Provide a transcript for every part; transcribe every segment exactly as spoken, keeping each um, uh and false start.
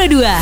Pro dua.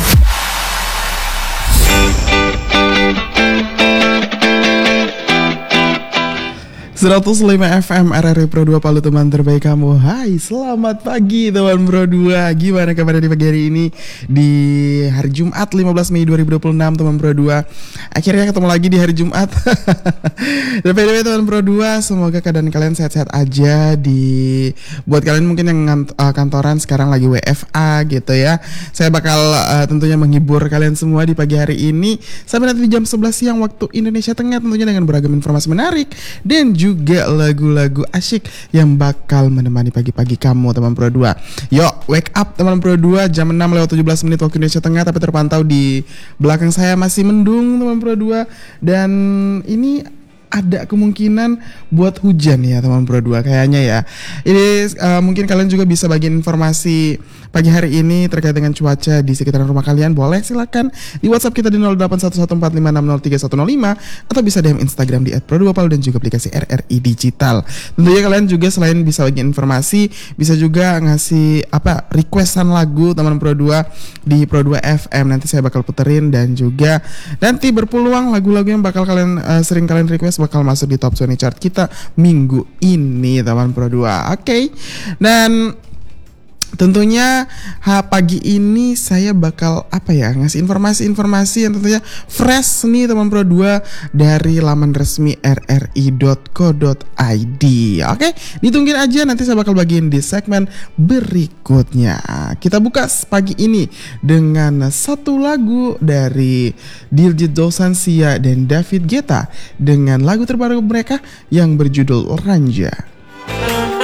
seratus lima F M R R I Pro dua Palu, teman terbaik kamu. Hai, selamat pagi teman Pro dua. Gimana kabarnya di pagi hari ini? Di hari Jumat lima belas Mei dua ribu dua puluh enam teman Pro dua. Akhirnya ketemu lagi di hari Jumat. Dan by the way teman Pro dua, semoga keadaan kalian sehat-sehat aja. Di buat kalian mungkin yang ngant- uh, kantoran sekarang lagi W F A gitu ya. Saya bakal uh, tentunya menghibur kalian semua di pagi hari ini sampai nanti di jam sebelas siang waktu Indonesia Tengah, tentunya dengan beragam informasi menarik dan juga juga lagu-lagu asyik yang bakal menemani pagi-pagi kamu teman Pro dua. Yuk, wake up teman Pro dua, jam enam lewat tujuh belas menit waktu Indonesia Tengah, tapi terpantau di belakang saya masih mendung teman Pro dua. Dan ini ada kemungkinan buat hujan ya teman Pro dua kayaknya ya. Ini uh, mungkin kalian juga bisa bagiin informasi pagi hari ini terkait dengan cuaca di sekitaran rumah kalian. Boleh silakan di WhatsApp kita di nol delapan satu satu empat lima enam nol tiga satu nol lima atau bisa D M Instagram di et pro dua palu dan juga aplikasi R R I Digital. Tentunya kalian juga selain bisa bagiin informasi, bisa juga ngasih apa requestan lagu teman Pro dua di Pro dua F M. Nanti saya bakal puterin dan juga nanti berpeluang lagu-lagu yang bakal kalian uh, sering kalian request bakal masuk di top twenty chart kita minggu ini teman Pro dua. Oke. Okay. Dan tentunya ha, pagi ini saya bakal apa ya ngasih informasi-informasi yang tentunya fresh nih teman Pro dua dari laman resmi r r i dot co dot i d. Oke, ditungguin aja, nanti saya bakal bagiin di segmen berikutnya. Kita buka pagi ini dengan satu lagu dari Diljit Dosansia dan David Guetta dengan lagu terbaru mereka yang berjudul Ranja.